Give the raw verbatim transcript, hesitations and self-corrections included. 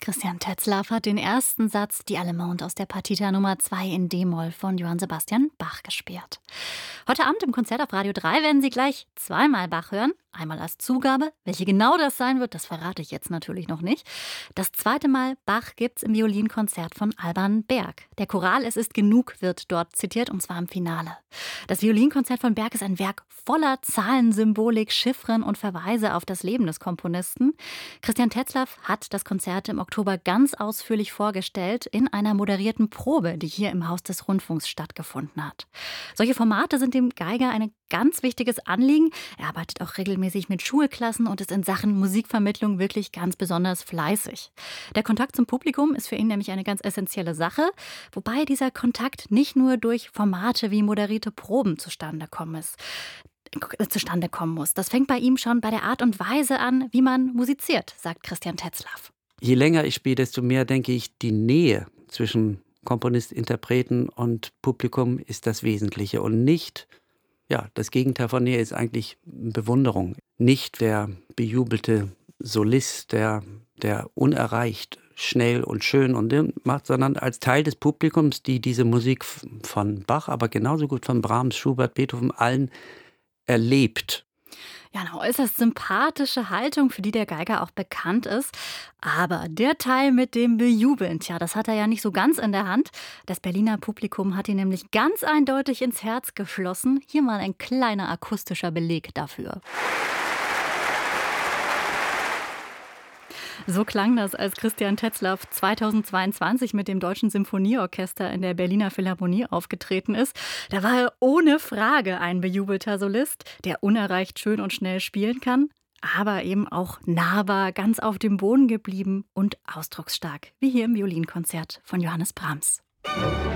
Christian Tetzlaff hat den ersten Satz Die Allemande aus der Partita Nummer zwei in D-Moll von Johann Sebastian Bach gespielt. Heute Abend im Konzert auf Radio drei werden Sie gleich zweimal Bach hören. Einmal als Zugabe. Welche genau das sein wird, das verrate ich jetzt natürlich noch nicht. Das zweite Mal Bach gibt's im Violinkonzert von Alban Berg. Der Choral Es ist genug wird dort zitiert, und zwar im Finale. Das Violinkonzert von Berg ist ein Werk voller Zahlensymbolik, Chiffren und Verweise auf das Leben des Komponisten. Christian Tetzlaff hat das Konzert im Oktober ganz ausführlich vorgestellt in einer moderierten Probe, die hier im Haus des Rundfunks stattgefunden hat. Solche Formate sind dem Geiger ein ganz wichtiges Anliegen. Er arbeitet auch regelmäßig mit Schulklassen und ist in Sachen Musikvermittlung wirklich ganz besonders fleißig. Der Kontakt zum Publikum ist für ihn nämlich eine ganz essentielle Sache, wobei dieser Kontakt nicht nur durch Formate wie moderierte Proben zustande kommen ist. zustande kommen muss. Das fängt bei ihm schon bei der Art und Weise an, wie man musiziert, sagt Christian Tetzlaff. Je länger ich spiele, desto mehr denke ich, die Nähe zwischen Komponist, Interpreten und Publikum ist das Wesentliche und nicht, ja, das Gegenteil von Nähe ist eigentlich Bewunderung. Nicht der bejubelte Solist, der, der unerreicht schnell und schön und macht, sondern als Teil des Publikums, die diese Musik von Bach, aber genauso gut von Brahms, Schubert, Beethoven, allen erlebt. Ja, eine äußerst sympathische Haltung, für die der Geiger auch bekannt ist. Aber der Teil mit dem Bejubeln, tja, das hat er ja nicht so ganz in der Hand. Das Berliner Publikum hat ihn nämlich ganz eindeutig ins Herz geschlossen. Hier mal ein kleiner akustischer Beleg dafür. So klang das, als Christian Tetzlaff zweitausendzweiundzwanzig mit dem Deutschen Symphonieorchester in der Berliner Philharmonie aufgetreten ist. Da war er ohne Frage ein bejubelter Solist, der unerreicht schön und schnell spielen kann, aber eben auch nahbar, ganz auf dem Boden geblieben und ausdrucksstark, wie hier im Violinkonzert von Johannes Brahms.